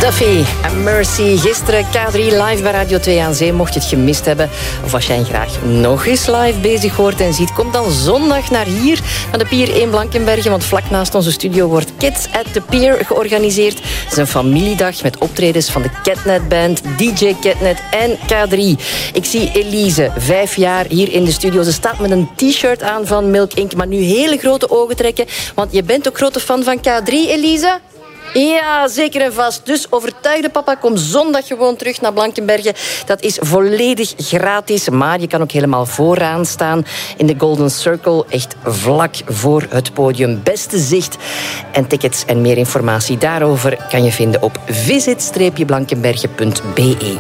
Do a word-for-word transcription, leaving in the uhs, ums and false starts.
Duffy en Mercy. Gisteren K drie live bij Radio twee aan Zee. Mocht je het gemist hebben, of als jij graag nog eens live bezig hoort en ziet, kom dan zondag naar hier, naar de Pier één Blankenbergen, want vlak naast onze studio wordt Kids at the Pier georganiseerd. Het is een familiedag met optredens van de Catnet Band, D J Catnet en K drie. Ik zie Elise, vijf jaar, hier in de studio. Ze staat met een t-shirt aan van Milk Inc, maar nu hele grote ogen trekken, want je bent ook grote fan van K drie, Elise? Ja, zeker en vast. Dus overtuigde papa, kom zondag gewoon terug naar Blankenbergen. Dat is volledig gratis, maar je kan ook helemaal vooraan staan in de Golden Circle, echt vlak voor het podium. Beste zicht en tickets en meer informatie daarover kan je vinden op visit blankenbergen punt be.